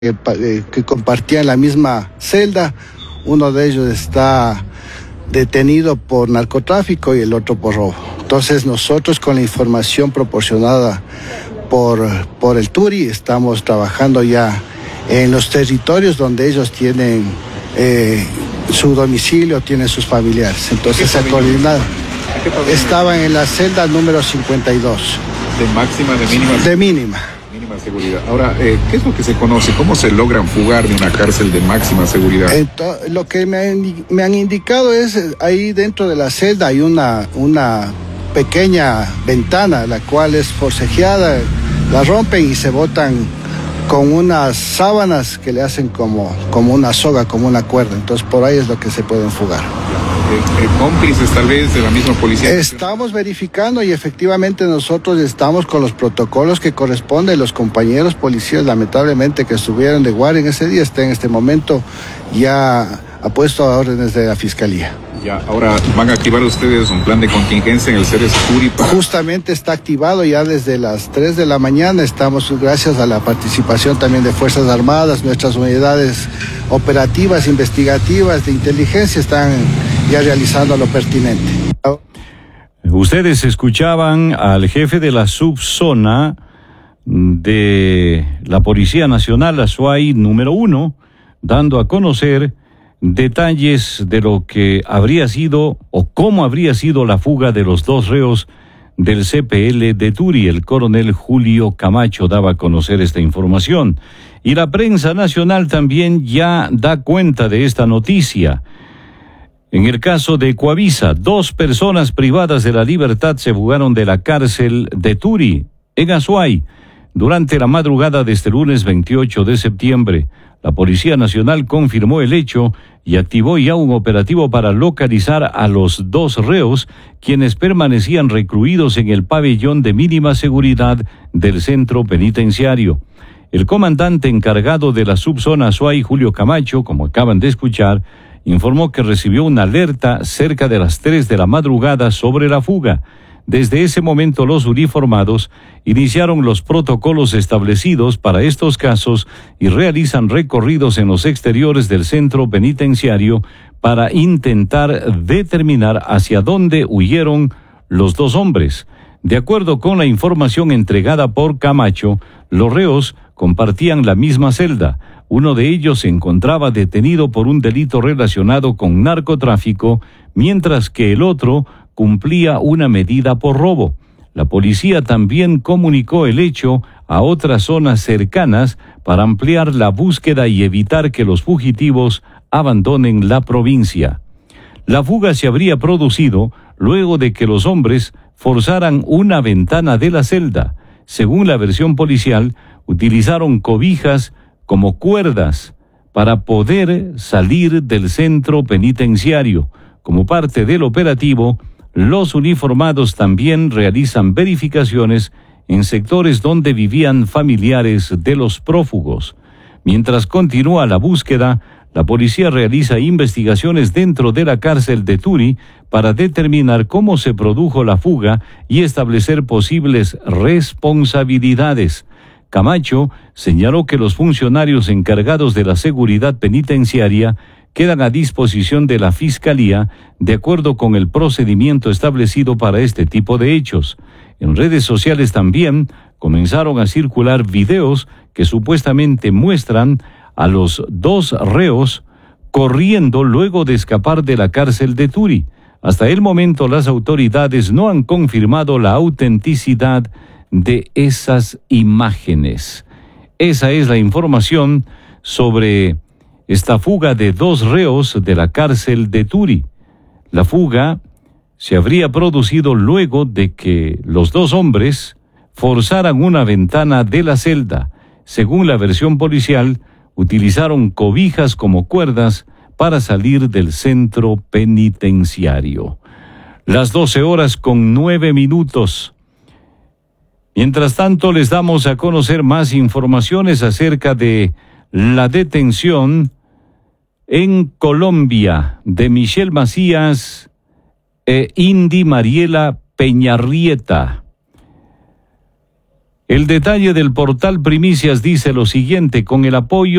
que compartían la misma celda. Uno de ellos está detenido por narcotráfico y el otro por robo. Entonces nosotros, con la información proporcionada por el Turi, estamos trabajando ya en los territorios donde ellos tienen su domicilio, tienen sus familiares. Entonces se ha coordinado. Estaban en la celda número 52. ¿De máxima, de mínima? De mínima. Mínima seguridad. Ahora, ¿qué es lo que se conoce? ¿Cómo se logran fugar de una cárcel de máxima seguridad? Lo que me han indicado es, ahí dentro de la celda hay una pequeña ventana, la cual es forcejeada, la rompen y se botan con unas sábanas que le hacen como una soga, como una cuerda. Entonces por ahí es lo que se pueden fugar. ¿Cómplices tal vez de la misma policía? Estamos verificando y efectivamente nosotros estamos con los protocolos que corresponden. Los compañeros policías, lamentablemente, que estuvieron de guardia en ese día, está en este momento ya ha puesto a órdenes de la fiscalía. Ya, ahora van a activar ustedes un plan de contingencia en el Ceres Turi. Justamente está activado ya desde las 3 de la mañana. Estamos, gracias a la participación también de Fuerzas Armadas, nuestras unidades operativas, investigativas, de inteligencia, están ya realizando lo pertinente. Ustedes escuchaban al jefe de la subzona de la Policía Nacional, Azuay número 1, dando a conocer detalles de lo que habría sido o cómo habría sido la fuga de los dos reos del CPL de Turi. El coronel Julio Camacho daba a conocer esta información. Y la prensa nacional también ya da cuenta de esta noticia. En el caso de Coavisa, 2 personas privadas de la libertad se fugaron de la cárcel de Turi, en Azuay, durante la madrugada de este lunes 28 de septiembre. La Policía Nacional confirmó el hecho y activó ya un operativo para localizar a los 2 reos, quienes permanecían recluidos en el pabellón de mínima seguridad del centro penitenciario. El comandante encargado de la subzona Azuay, Julio Camacho, como acaban de escuchar, informó que recibió una alerta cerca de las 3 de la madrugada sobre la fuga. Desde ese momento los uniformados iniciaron los protocolos establecidos para estos casos y realizan recorridos en los exteriores del centro penitenciario para intentar determinar hacia dónde huyeron los 2 hombres. De acuerdo con la información entregada por Camacho, los reos compartían la misma celda. Uno de ellos se encontraba detenido por un delito relacionado con narcotráfico, mientras que el otro cumplía una medida por robo. La policía también comunicó el hecho a otras zonas cercanas para ampliar la búsqueda y evitar que los fugitivos abandonen la provincia. La fuga se habría producido luego de que los hombres forzaran una ventana de la celda. Según la versión policial, utilizaron cobijas como cuerdas para poder salir del centro penitenciario. Como parte del operativo, los uniformados también realizan verificaciones en sectores donde vivían familiares de los prófugos. Mientras continúa la búsqueda, la policía realiza investigaciones dentro de la cárcel de Turi para determinar cómo se produjo la fuga y establecer posibles responsabilidades. Camacho señaló que los funcionarios encargados de la seguridad penitenciaria quedan a disposición de la Fiscalía de acuerdo con el procedimiento establecido para este tipo de hechos. En redes sociales también comenzaron a circular videos que supuestamente muestran a los 2 reos corriendo luego de escapar de la cárcel de Turi. Hasta el momento las autoridades no han confirmado la autenticidad de esas imágenes. Esa es la información sobre esta fuga de 2 reos de la cárcel de Turi. La fuga se habría producido luego de que los 2 hombres forzaran una ventana de la celda. Según la versión policial, utilizaron cobijas como cuerdas para salir del centro penitenciario. Las 12:09. Mientras tanto, les damos a conocer más informaciones acerca de la detención en Colombia de Michelle Macías e Indy Mariela Peñarrieta. El detalle del portal Primicias dice lo siguiente: con el apoyo